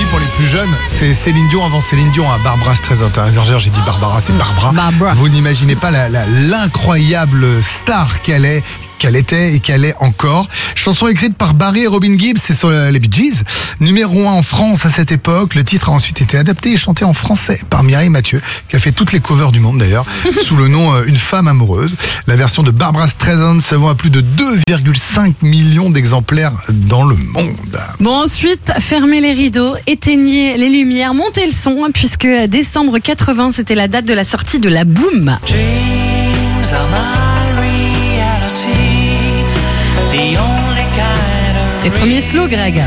pour les plus jeunes, c'est Céline Dion avant Céline Dion. Barbara Streisand. J'ai dit Barbara, c'est Barbara. Vous n'imaginez pas l'incroyable star qu'elle était et qu'elle est encore. Chanson écrite par Barry et Robin Gibb, c'est sur les Bee Gees. Numéro 1 en France à cette époque. Le titre a ensuite été adapté et chanté en français par Mireille Mathieu, qui a fait toutes les covers du monde d'ailleurs, sous le nom Une femme amoureuse. La version de Barbara Streisand se vend à plus de 2,5 millions d'exemplaires dans le monde. Bon, ensuite, fermez les rideaux, éteignez les lumières, montez le son, puisque décembre 80, c'était la date de la sortie de la Boom. Tes premiers slows, Greg.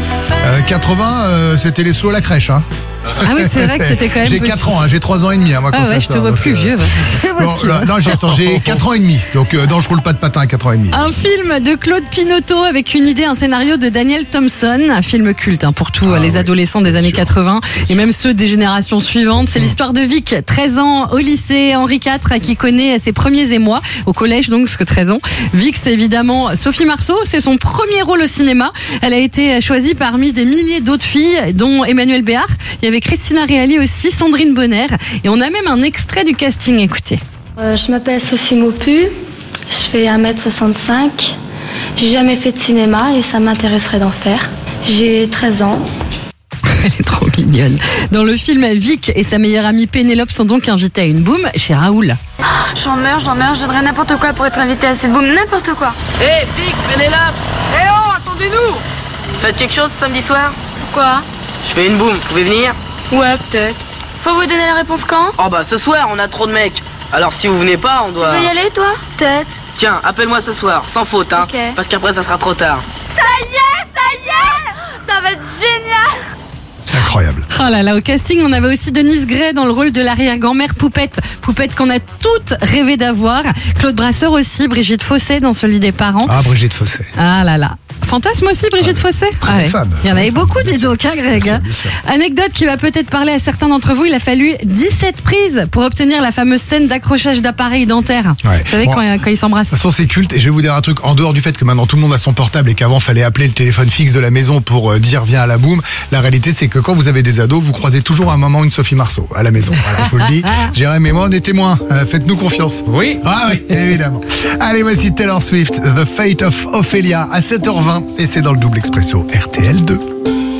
80, c'était les slows à la crèche. Hein. Ah oui, c'est vrai que t'étais quand même J'ai 4 ans, j'ai 3 ans et demi. Moi, ah ouais, je te vois plus vieux. Non, j'ai 4 ans et demi. Donc, non, je roule pas de patin à 4 ans et demi. Un film de Claude Pinoteau avec une idée, un scénario de Daniel Thompson. Un film culte pour tous les adolescents des années 80 et même ceux des générations suivantes. C'est l'histoire de Vic, 13 ans, au lycée Henri IV, qui connaît ses premiers émois. Au collège, donc, parce que 13 ans. Vic, c'est évidemment Sophie Marceau. C'est son premier rôle au cinéma. Elle a été choisie parmi des milliers d'autres filles, dont Emmanuelle Béard. Il y avait Christina Reali aussi, Sandrine Bonner. Et on a même un extrait du casting, écoutez. Je m'appelle Sophie Maupu, je fais 1m65. J'ai jamais fait de cinéma et ça m'intéresserait d'en faire. J'ai 13 ans. Elle est trop mignonne. Dans le film, Vic et sa meilleure amie Pénélope sont donc invités à une boum chez Raoul. J'en meurs, je donnerais n'importe quoi pour être invitée à cette boum, n'importe quoi. Hé, Vic, Pénélope. Eh oh, attendez-nous. Faites quelque chose samedi soir? Quoi? Je fais une boum, vous pouvez venir? Ouais, peut-être. Faut vous donner la réponse quand? Oh bah ce soir, on a trop de mecs. Alors si vous venez pas, on doit... Tu veux y aller, toi? Peut-être. Tiens, appelle-moi ce soir, sans faute, hein. Okay. Parce qu'après, ça sera trop tard. Ça y est! Ça va être génial! Incroyable. Oh là là, au casting, on avait aussi Denise Gray dans le rôle de l'arrière-grand-mère Poupette. Poupette qu'on a toutes rêvé d'avoir. Claude Brasseur aussi, Brigitte Fossé dans celui des parents. Ah, Brigitte Fossé. Ah là là. Fantasme aussi, Brigitte Fossé. Ouais. Il y en avait beaucoup, dis donc, hein, Greg. Bien sûr. Anecdote qui va peut-être parler à certains d'entre vous. Il a fallu 17 prises pour obtenir la fameuse scène d'accrochage d'appareils dentaires. Ouais. Vous savez, quand ils s'embrassent. De toute façon, c'est culte. Et je vais vous dire un truc, en dehors du fait que maintenant tout le monde a son portable et qu'avant, fallait appeler le téléphone fixe de la maison pour dire viens à la boum. La réalité, c'est que quand vous avez des ados, vous croisez toujours à un moment une Sophie Marceau à la maison. Voilà, je vous le dis. Jérém et moi, on est témoins. Faites-nous confiance. Oui. Ah oui, évidemment. Allez, voici Taylor Swift, The Fate of Ophelia à 7h20. Et c'est dans le double expresso RTL 2.